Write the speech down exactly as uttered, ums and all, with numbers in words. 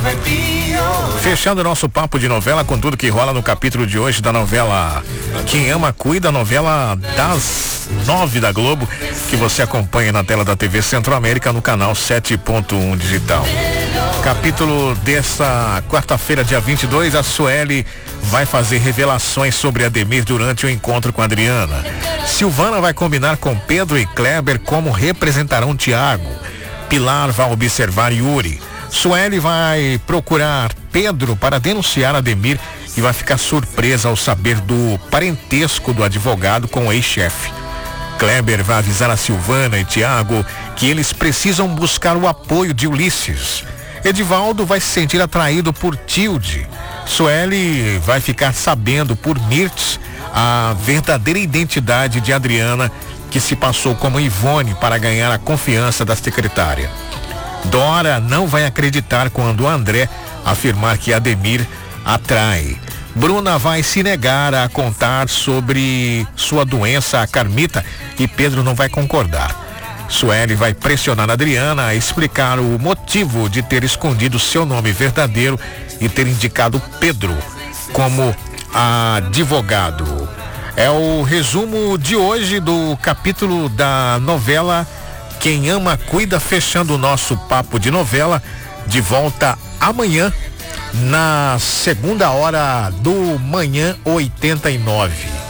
Fechando nosso papo de novela com tudo que rola no capítulo de hoje da novela Quem Ama Cuida, novela das nove da Globo, que você acompanha na tela da T V Centro-América no canal sete ponto um digital. Capítulo dessa quarta-feira, dia vinte e dois, a Sueli vai fazer revelações sobre Ademir durante o encontro com a Adriana. Silvana vai combinar com Pedro e Kleber como representarão Tiago. Pilar vai observar Yuri. Sueli vai procurar Pedro para denunciar Ademir e vai ficar surpresa ao saber do parentesco do advogado com o ex-chefe. Kleber vai avisar a Silvana e Tiago que eles precisam buscar o apoio de Ulisses. Edivaldo vai se sentir atraído por Tilde. Sueli vai ficar sabendo por Mirtz a verdadeira identidade de Adriana, que se passou como Ivone para ganhar a confiança da secretária. Dora não vai acreditar quando André afirmar que Ademir atrai. Bruna vai se negar a contar sobre sua doença a Carmita e Pedro não vai concordar. Sueli vai pressionar Adriana a explicar o motivo de ter escondido seu nome verdadeiro e ter indicado Pedro como advogado. É o resumo de hoje do capítulo da novela Quem Ama Cuida, fechando o nosso papo de novela. De volta amanhã na segunda hora do Manhã oitenta e nove.